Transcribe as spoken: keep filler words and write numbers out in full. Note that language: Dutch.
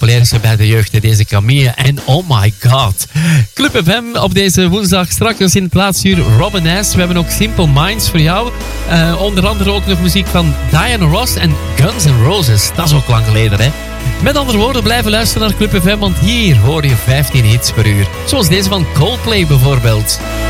populair is bij de jeugd, deze Camille en Oh My God. Club F M op deze woensdag, straks in het laatste uur Robin S. We hebben ook Simple Minds voor jou. Uh, onder andere ook nog muziek van Diana Ross en Guns N' Roses. Dat is ook lang geleden, hè. Met andere woorden, blijven luisteren naar Club F M, want hier hoor je vijftien hits per uur. Zoals deze van Coldplay bijvoorbeeld.